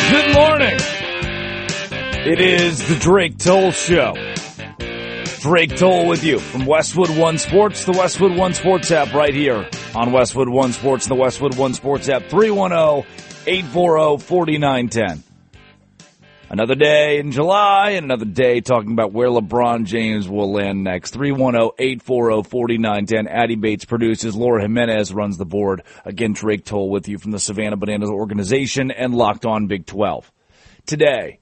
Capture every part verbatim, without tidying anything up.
Good morning. It is the Drake Toll Show. Drake Toll with you from Westwood One Sports, the Westwood One Sports app right here on Westwood One Sports, the Westwood One Sports app, three one zero, eight four zero, four nine one zero. Another day in July and another day talking about where LeBron James will land next. three one zero, eight four zero, four nine one zero. Addie Bates produces. Laura Jimenez runs the board. Again, Drake Toll with you from the Savannah Bananas organization and Locked On Big twelve. Today,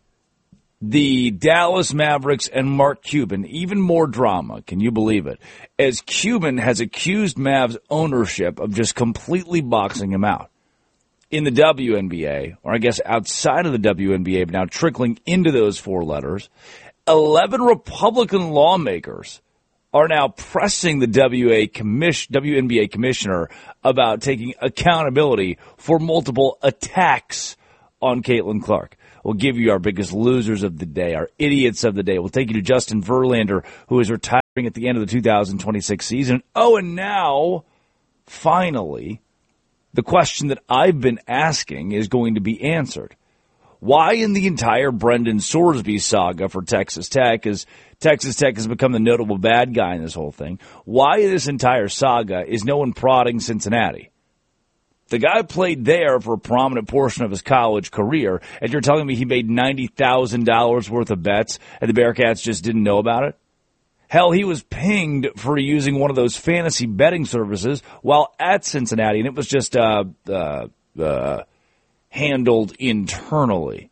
the Dallas Mavericks and Mark Cuban, even more drama, can you believe it, as Cuban has accused Mavs ownership of just completely boxing him out. In the W N B A, or I guess outside of the W N B A, but now trickling into those four letters, eleven Republican lawmakers are now pressing the W A commission, W N B A commissioner about taking accountability for multiple attacks on Caitlin Clark. We'll give you our biggest losers of the day, our idiots of the day. We'll take you to Justin Verlander, who is retiring at the end of the two thousand twenty-six season. Oh, and now, finally, the question that I've been asking is going to be answered. Why in the entire Brendan Sorsby saga for Texas Tech, as Texas Tech has become the notable bad guy in this whole thing, why this entire saga is no one prodding Cincinnati? The guy played there for a prominent portion of his college career, and you're telling me he made ninety thousand dollars worth of bets and the Bearcats just didn't know about it? Hell, he was pinged for using one of those fantasy betting services while at Cincinnati, and it was just uh, uh, uh, handled internally.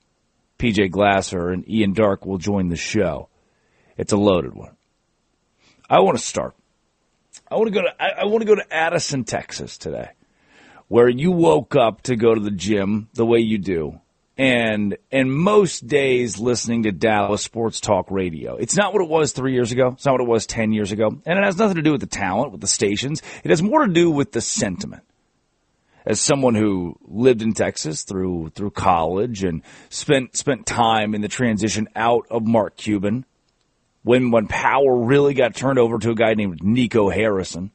P J Glasser and Ian Dark will join the show. It's a loaded one. I want to start. I want to go to. I, I want to go to Addison, Texas today, where you woke up to go to the gym the way you do. And and most days listening to Dallas Sports Talk Radio. It's not what it was three years ago. It's not what it was ten years ago. And it has nothing to do with the talent, with the stations. It has more to do with the sentiment. As someone who lived in Texas through through college and spent spent time in the transition out of Mark Cuban, when when power really got turned over to a guy named Nico Harrison,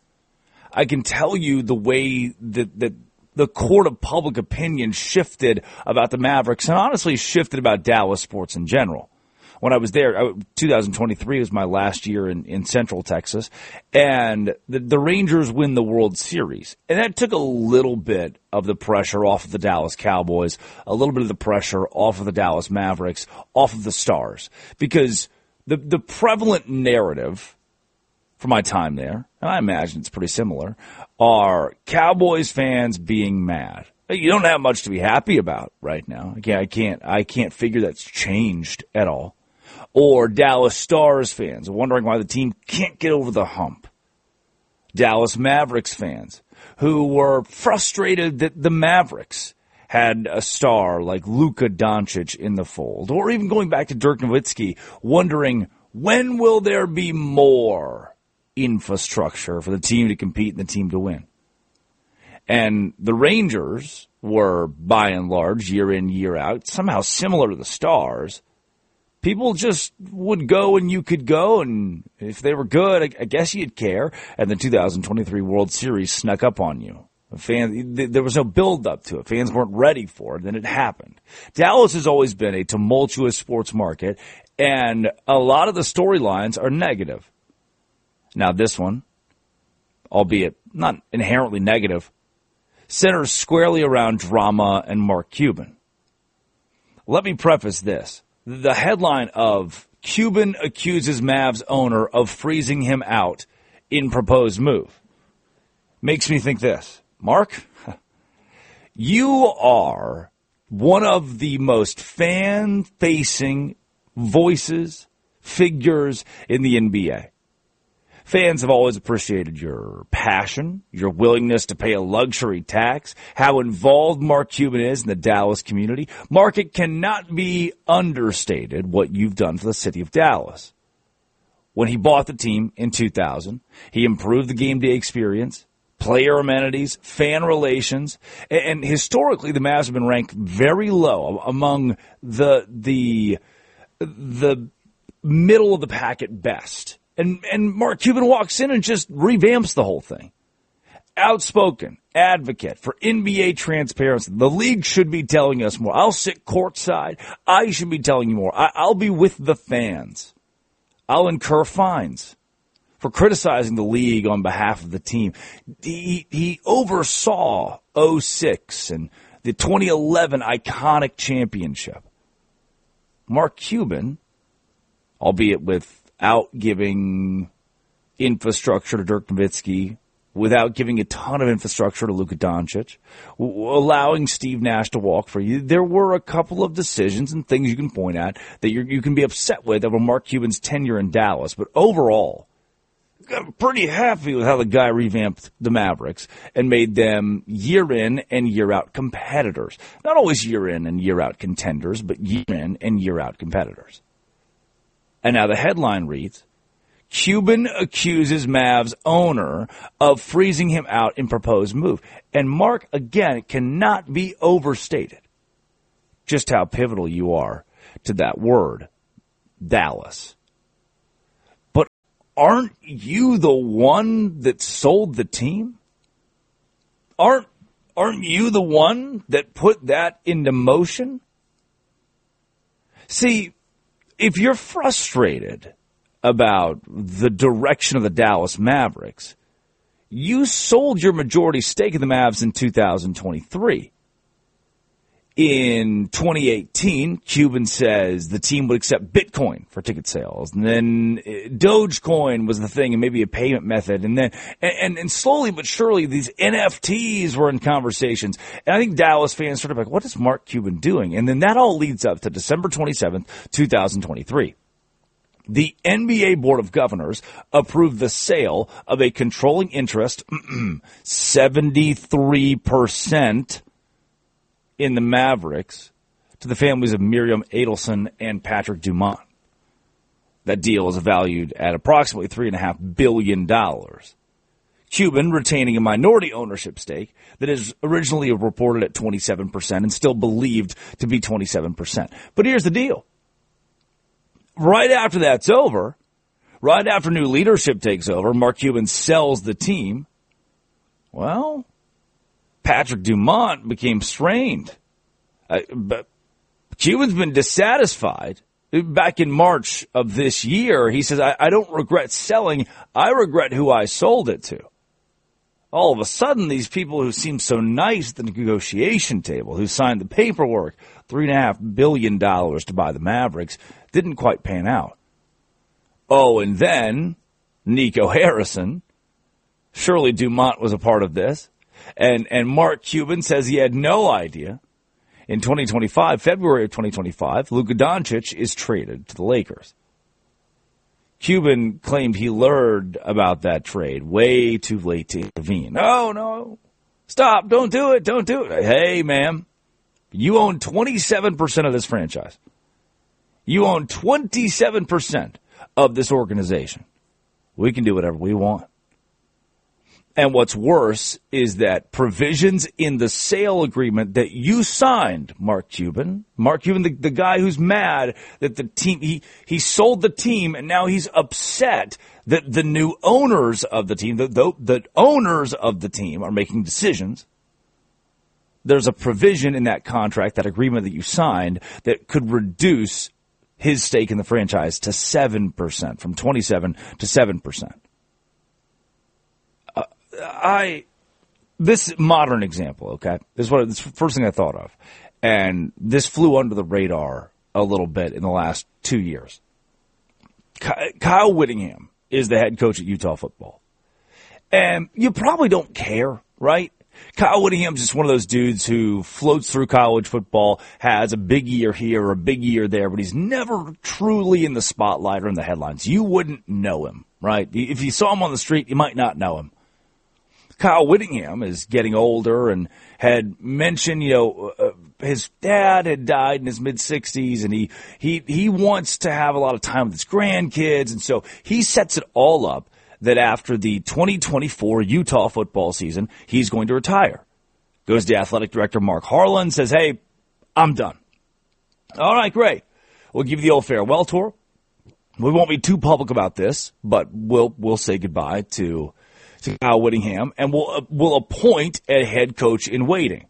I can tell you the way that that the court of public opinion shifted about the Mavericks and honestly shifted about Dallas sports in general. When I was there, twenty twenty-three was my last year in, in Central Texas, and the, the Rangers win the World Series. And that took a little bit of the pressure off of the Dallas Cowboys, a little bit of the pressure off of the Dallas Mavericks, off of the Stars. Because the, the prevalent narrative for my time there, and I imagine it's pretty similar, are Cowboys fans being mad. You don't have much to be happy about right now. Again, I can't, I can't figure that's changed at all. Or Dallas Stars fans wondering why the team can't get over the hump. Dallas Mavericks fans who were frustrated that the Mavericks had a star like Luka Doncic in the fold. Or even going back to Dirk Nowitzki, wondering when will there be more infrastructure for the team to compete and the team to win. And the Rangers were, by and large, year in, year out, somehow similar to the Stars. People just would go and you could go, and if they were good, I, I guess you'd care. And the two thousand twenty-three World Series snuck up on you. Fan, there was no build-up to it. Fans weren't ready for it, and it happened. Dallas has always been a tumultuous sports market, and a lot of the storylines are negative. Now this one, albeit not inherently negative, centers squarely around drama and Mark Cuban. Let me preface this. The headline of Cuban accuses Mavs owner of freezing him out in proposed move makes me think this. Mark, you are one of the most fan-facing voices, figures in the N B A. Fans have always appreciated your passion, your willingness to pay a luxury tax, how involved Mark Cuban is in the Dallas community. Mark, it cannot be understated what you've done for the city of Dallas. When he bought the team in two thousand, he improved the game day experience, player amenities, fan relations, and historically the Mavs have been ranked very low among the the the middle of the pack at best. And and Mark Cuban walks in and just revamps the whole thing. Outspoken, advocate for N B A transparency. The league should be telling us more. I'll sit courtside. I should be telling you more. I, I'll be with the fans. I'll incur fines for criticizing the league on behalf of the team. He, he oversaw oh six and the twenty eleven iconic championship. Mark Cuban, albeit without giving infrastructure to Dirk Nowitzki, without giving a ton of infrastructure to Luka Doncic, w- allowing Steve Nash to walk for you, there were a couple of decisions and things you can point at that you're, you can be upset with over Mark Cuban's tenure in Dallas. But overall, I'm pretty happy with how the guy revamped the Mavericks and made them year in and year out competitors. Not always year in and year out contenders, but year in and year out competitors. And now the headline reads, Cuban accuses Mavs owner of freezing him out in proposed move. And Mark, again, cannot be overstated just how pivotal you are to that word, Dallas. Aren't you the one that sold the team? Aren't, aren't you the one that put that into motion? See, if you're frustrated about the direction of the Dallas Mavericks, you sold your majority stake in the Mavs in two thousand twenty-three. In twenty eighteen, Cuban says the team would accept Bitcoin for ticket sales. And then Dogecoin was the thing and maybe a payment method. And then, and, and slowly but surely these N F Ts were in conversations. And I think Dallas fans sort of like, what is Mark Cuban doing? And then that all leads up to December twenty-seventh, twenty twenty-three. The N B A Board of Governors approved the sale of a controlling interest, seventy-three percent in the Mavericks, to the families of Miriam Adelson and Patrick Dumont. That deal is valued at approximately three point five billion dollars. Cuban retaining a minority ownership stake that is originally reported at twenty-seven percent and still believed to be twenty-seven percent. But here's the deal. Right after that's over, right after new leadership takes over, Mark Cuban sells the team. Well, Patrick Dumont became strained. Uh, but Cuban's been dissatisfied. Back in March of this year, he says, I, I don't regret selling. I regret who I sold it to. All of a sudden, these people who seemed so nice at the negotiation table, who signed the paperwork, three point five billion dollars to buy the Mavericks, didn't quite pan out. Oh, and then Nico Harrison. Surely Dumont was a part of this. And and Mark Cuban says he had no idea. In twenty twenty-five, February of twenty twenty-five, Luka Doncic is traded to the Lakers. Cuban claimed he learned about that trade way too late to intervene. No, no. Stop. Don't do it. Don't do it. Hey, ma'am, you own twenty-seven percent of this franchise. You own twenty-seven percent of this organization. We can do whatever we want. And what's worse is that provisions in the sale agreement that you signed, Mark Cuban, Mark Cuban, the, the guy who's mad that the team, he, he sold the team and now he's upset that the new owners of the team, the, the, the owners of the team are making decisions. There's a provision in that contract, that agreement that you signed, that could reduce his stake in the franchise to seven percent, from twenty-seven to seven percent. I, this modern example, okay, this is what this is the first thing I thought of, and this flew under the radar a little bit in the last two years. Kyle Whittingham is the head coach at Utah football, and you probably don't care, right? Kyle Whittingham's just one of those dudes who floats through college football, has a big year here or a big year there, but he's never truly in the spotlight or in the headlines. You wouldn't know him, right? If you saw him on the street, you might not know him. Kyle Whittingham is getting older and had mentioned, you know, uh, his dad had died in his mid-sixties, and he, he, he wants to have a lot of time with his grandkids, and so he sets it all up that after the twenty twenty-four Utah football season, he's going to retire. Goes to athletic director Mark Harlan, says, hey, I'm done. All right, great. We'll give you the old farewell tour. We won't be too public about this, but we'll we'll say goodbye to to Kyle Whittingham and will uh, will appoint a head coach in waiting.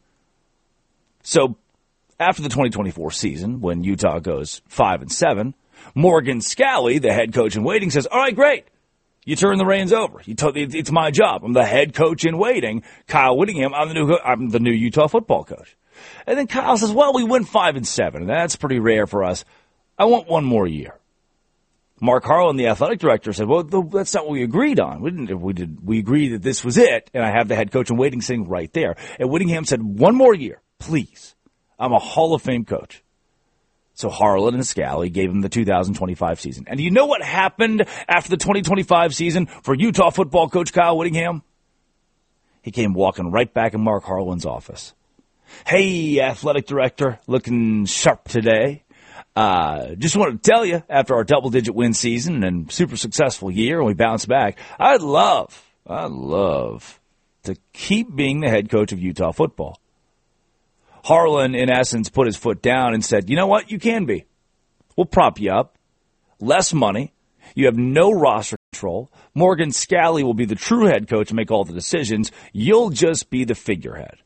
So after the twenty twenty-four season, when Utah goes five and seven, Morgan Scalley, the head coach in waiting, says, all right, great. You turn the reins over. You told it's my job. I'm the head coach in waiting. Kyle Whittingham, I'm the new I'm the new Utah football coach. And then Kyle says, well, we went five and seven, and that's pretty rare for us. I want one more year. Mark Harlan, the athletic director, said, well, that's not what we agreed on. We didn't, we did, we agreed that this was it, and I have the head coach in waiting sitting right there. And Whittingham said, one more year, please. I'm a Hall of Fame coach. So Harlan and Scalley gave him the two thousand twenty-five season. And do you know what happened after the twenty twenty-five season for Utah football coach Kyle Whittingham? He came walking right back in Mark Harlan's office. Hey, athletic director, looking sharp today. Uh, just wanted to tell you, after our double-digit win season and super successful year, and we bounced back, I'd love, I'd love to keep being the head coach of Utah football. Harlan, in essence, put his foot down and said, you know what? You can be. We'll prop you up. Less money. You have no roster control. Morgan Scalley will be the true head coach and make all the decisions. You'll just be the figurehead.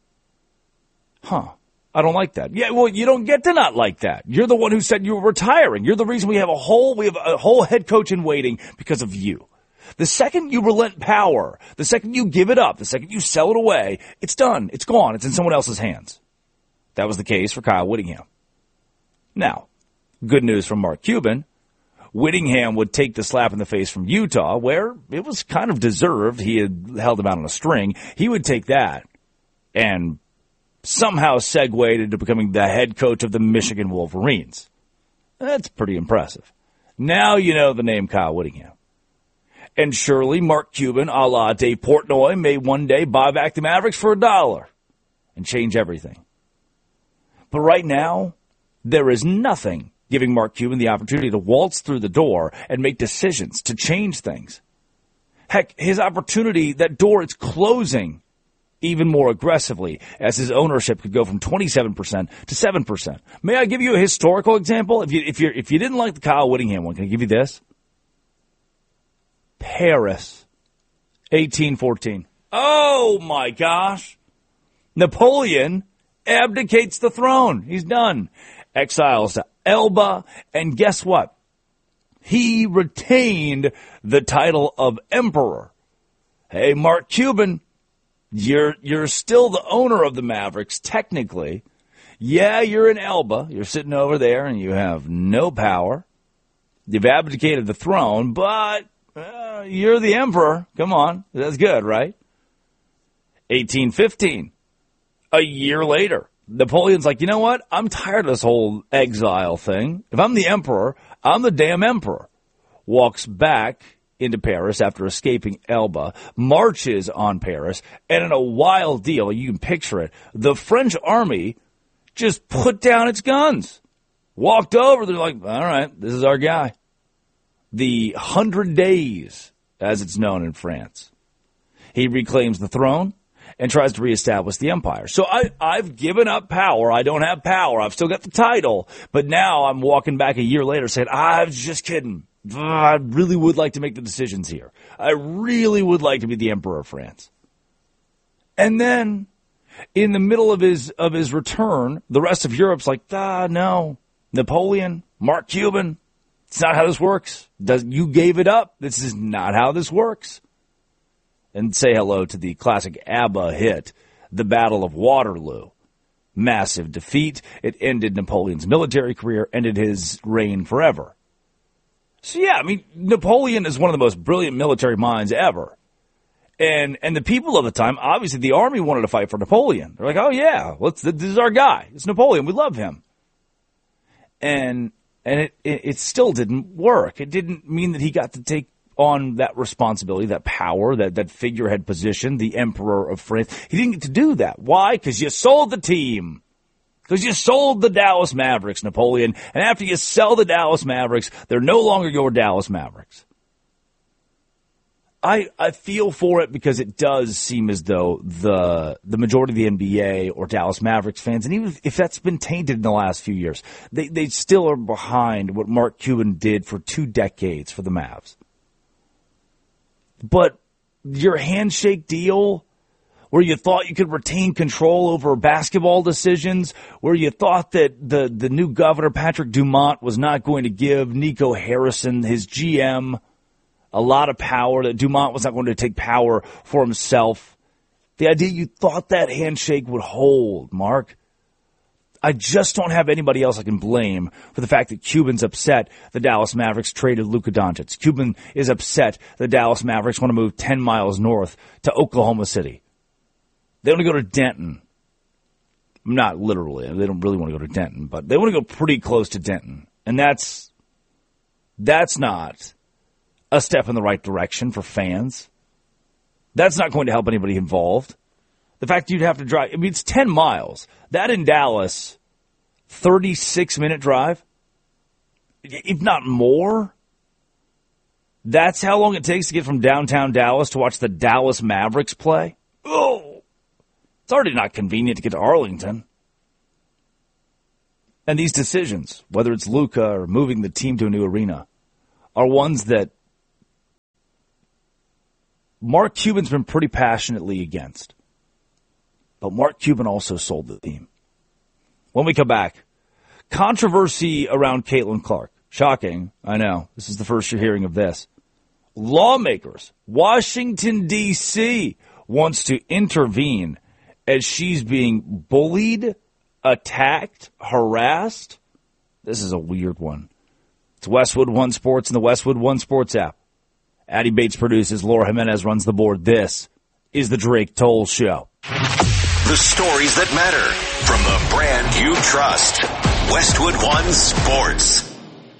Huh. I don't like that. Yeah, well, you don't get to not like that. You're the one who said you were retiring. You're the reason we have a whole, we have a whole head coach in waiting because of you. The second you relent power, the second you give it up, the second you sell it away, it's done. It's gone. It's in someone else's hands. That was the case for Kyle Whittingham. Now, good news from Mark Cuban. Whittingham would take the slap in the face from Utah, where it was kind of deserved. He had held him out on a string. He would take that and somehow segued into becoming the head coach of the Michigan Wolverines. That's pretty impressive. Now you know the name Kyle Whittingham. And surely Mark Cuban, a la Dave Portnoy, may one day buy back the Mavericks for a dollar and change everything. But right now, there is nothing giving Mark Cuban the opportunity to waltz through the door and make decisions, to change things. Heck, his opportunity, that door is closing even more aggressively as his ownership could go from twenty-seven percent to seven percent. May I give you a historical example? If you, if you if you didn't like the Kyle Whittingham one, can I give you this? Paris, eighteen fourteen. Oh, my gosh. Napoleon abdicates the throne. He's done. Exiles to Elba. And guess what? He retained the title of emperor. Hey, Mark Cuban, you're you're still the owner of the Mavericks, technically. Yeah, you're in Elba. You're sitting over there, and you have no power. You've abdicated the throne, but uh, you're the emperor. Come on. That's good, right? eighteen fifteen. A year later, Napoleon's like, you know what? I'm tired of this whole exile thing. If I'm the emperor, I'm the damn emperor. Walks back into Paris after escaping Elba, marches on Paris, and in a wild deal, you can picture it, the French army just put down its guns. Walked over, they're like, all right, this is our guy. The Hundred Days, as it's known in France. He reclaims the throne and tries to reestablish the empire. So I, I've given up power. I don't have power. I've still got the title. But now I'm walking back a year later saying, I was just kidding. I really would like to make the decisions here. I really would like to be the emperor of France. And then in the middle of his of his return, the rest of Europe's like, ah, no. Napoleon, Mark Cuban, it's not how this works. Does, you gave it up. This is not how this works. And say hello to the classic ABBA hit, The Battle of Waterloo. Massive defeat. It ended Napoleon's military career, ended his reign forever. So yeah, I mean, Napoleon is one of the most brilliant military minds ever. And and the people of the time, obviously the army wanted to fight for Napoleon. They're like, oh yeah, let's, this is our guy. It's Napoleon. We love him. And and it, it, it still didn't work. It didn't mean that he got to take on that responsibility, that power, that, that figurehead position, the emperor of France. He didn't get to do that. Why? Because you sold the team. Because you sold the Dallas Mavericks, Napoleon. And after you sell the Dallas Mavericks, they're no longer your Dallas Mavericks. I I feel for it because it does seem as though the the majority of the N B A or Dallas Mavericks fans, and even if that's been tainted in the last few years, they, they still are behind what Mark Cuban did for two decades for the Mavs. But your handshake deal where you thought you could retain control over basketball decisions, where you thought that the, the new governor, Patrick Dumont, was not going to give Nico Harrison, his G M, a lot of power, that Dumont was not going to take power for himself. The idea you thought that handshake would hold, Mark. I just don't have anybody else I can blame for the fact that Cuban's upset the Dallas Mavericks traded Luka Doncic. Cuban is upset the Dallas Mavericks want to move ten miles north to Oklahoma City. They want to go to Denton. Not literally. They don't really want to go to Denton, but they want to go pretty close to Denton. And that's that's not a step in the right direction for fans. That's not going to help anybody involved. The fact you'd have to drive, I mean, it's ten miles. That in Dallas, thirty-six minute drive, if not more. That's how long it takes to get from downtown Dallas to watch the Dallas Mavericks play. Oh, it's already not convenient to get to Arlington. And these decisions, whether it's Luka or moving the team to a new arena, are ones that Mark Cuban's been pretty passionately against. But Mark Cuban also sold the team. When we come back, controversy around Caitlin Clark. Shocking, I know. This is the first you're hearing of this. Lawmakers, Washington, D C, wants to intervene as she's being bullied, attacked, harassed. This is a weird one. It's Westwood One Sports and the Westwood One Sports app. Addie Bates produces. Laura Jimenez runs the board. This is the Drake Toll Show. The stories that matter from the brand you trust. Westwood One Sports.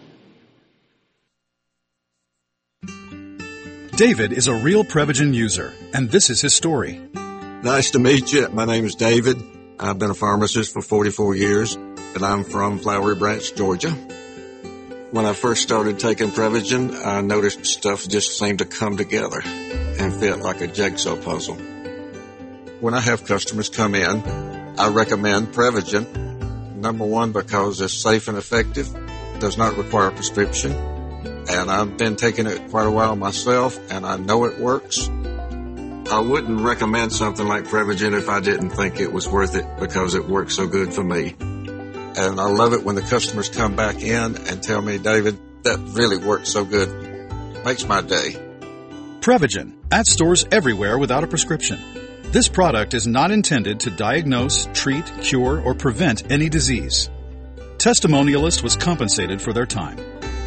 David is a real Prevagen user, and this is his story. Nice to meet you. My name is David. I've been a pharmacist for forty-four years, and I'm from Flowery Branch, Georgia. When I first started taking Prevagen, I noticed stuff just seemed to come together and fit like a jigsaw puzzle. When I have customers come in, I recommend Prevagen. Number one, because it's safe and effective, does not require a prescription, and I've been taking it quite a while myself, and I know it works. I wouldn't recommend something like Prevagen if I didn't think it was worth it because it works so good for me. And I love it when the customers come back in and tell me, David, that really works so good. Makes my day. Prevagen, at stores everywhere without a prescription. This product is not intended to diagnose, treat, cure, or prevent any disease. Testimonialist was compensated for their time.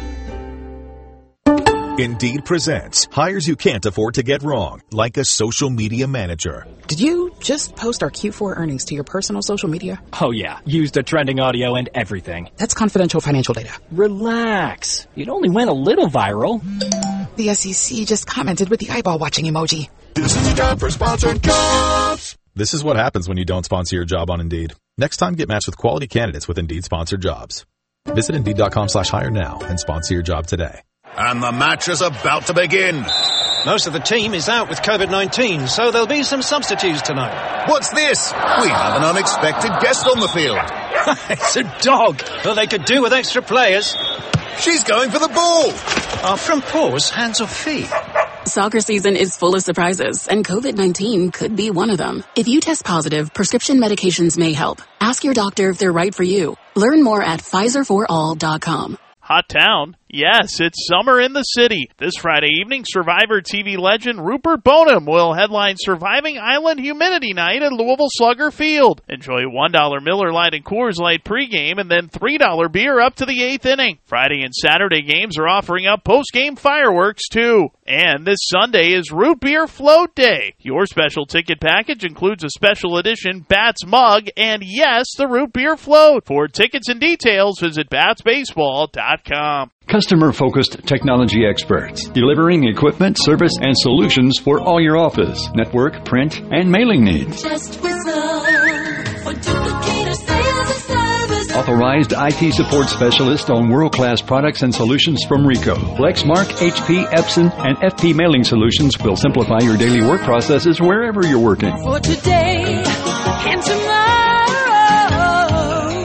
Indeed presents hires you can't afford to get wrong, like a social media manager. Did you just post our Q four earnings to your personal social media? Oh yeah, used the trending audio and everything. That's confidential financial data. Relax. It only went a little viral. The S E C just commented with the eyeball watching emoji. This is time for sponsored jobs. This is what happens when you don't sponsor your job on Indeed. Next time, get matched with quality candidates with Indeed sponsored jobs. Visit Indeed.com slash hire now and sponsor your job today. And the match is about to begin. Most of the team is out with COVID nineteen, so there'll be some substitutes tonight. What's this? We have an unexpected guest on the field. It's a dog. Well, they could do with extra players. She's going for the ball. Our front paws, hands or feet. Soccer season is full of surprises, and COVID nineteen could be one of them. If you test positive, prescription medications may help. Ask your doctor if they're right for you. Learn more at Pfizer for all dot com. Hot town? Yes, it's summer in the city. This Friday evening, Survivor T V legend Rupert Boneham will headline Surviving Island Humidity Night at Louisville Slugger Field. Enjoy one dollar Miller Lite and Coors Light pregame and then three dollar beer up to the eighth inning. Friday and Saturday games are offering up postgame fireworks, too. And this Sunday is Root Beer Float Day. Your special ticket package includes a special edition Bats mug and, yes, the Root Beer Float. For tickets and details, visit bats baseball dot com. Customer-focused technology experts, delivering equipment, service, and solutions for all your office, network, print, and mailing needs. Just whistle for duplicator sales and service. Authorized I T support specialist on world-class products and solutions from Rico. Lexmark, H P, Epson, and F P Mailing Solutions will simplify your daily work processes wherever you're working. For today and tomorrow.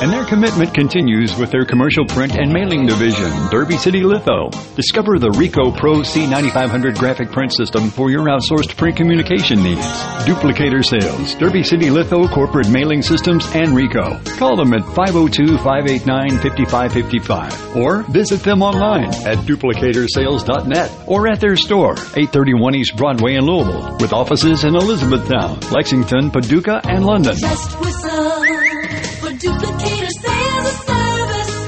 And their commitment continues with their commercial print and mailing division, Derby City Litho. Discover the Ricoh Pro C ninety-five hundred graphic print system for your outsourced print communication needs. Duplicator Sales, Derby City Litho Corporate Mailing Systems, and Ricoh. Call them at five oh two, five eight nine, five five five five or visit them online at duplicator sales dot net or at their store, eight thirty-one East Broadway in Louisville, with offices in Elizabethtown, Lexington, Paducah, and London. Just whistle for Duplicator Sales and Service.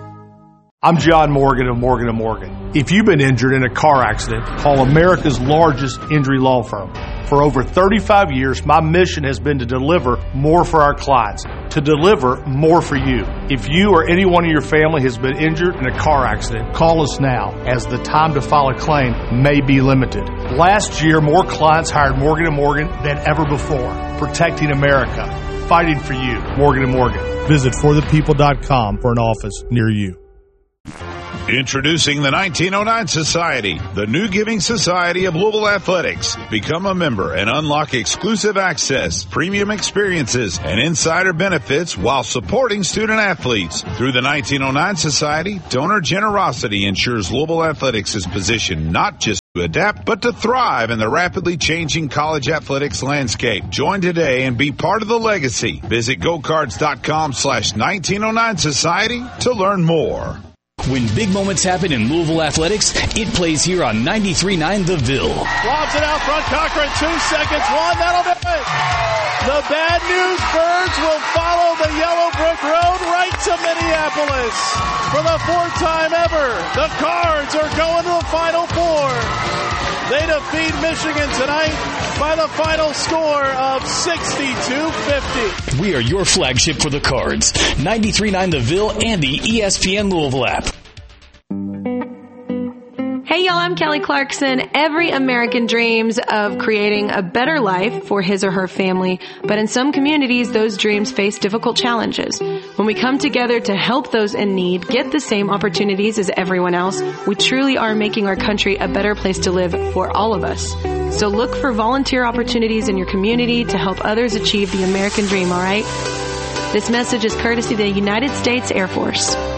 I'm John Morgan of Morgan and Morgan. If you've been injured in a car accident, call America's largest injury law firm. For over thirty-five years, my mission has been to deliver more for our clients, to deliver more for you. If you or anyone in your family has been injured in a car accident, call us now, as the time to file a claim may be limited. Last year, more clients hired Morgan and Morgan than ever before, protecting America, fighting for you. Morgan and Morgan. Visit for the people dot com for an office near you. Introducing the nineteen oh nine Society, the new giving society of Louisville Athletics. Become a member and unlock exclusive access, premium experiences, and insider benefits while supporting student athletes. Through the nineteen oh nine Society, donor generosity ensures Louisville Athletics is positioned not just to adapt, but to thrive in the rapidly changing college athletics landscape. Join today and be part of the legacy. Visit gocards.com slash 1909 Society to learn more. When big moments happen in Louisville athletics, it plays here on ninety-three point nine The Ville. Lobs it out front, Cochran, two seconds, one, that'll do it. The Bad News Birds will follow the Yellowbrook Road right to Minneapolis. For the fourth time ever, the Cards are going to the Final Four. They defeat Michigan tonight by the final score of sixty-two fifty. We are your flagship for the Cards. ninety-three point nine The Ville and the E S P N Louisville app. Hey y'all, I'm Kelly Clarkson. Every American dreams of creating a better life for his or her family, but in some communities, those dreams face difficult challenges. When we come together to help those in need get the same opportunities as everyone else, we truly are making our country a better place to live for all of us. So look for volunteer opportunities in your community to help others achieve the American dream, all right? This message is courtesy of the United States Air Force.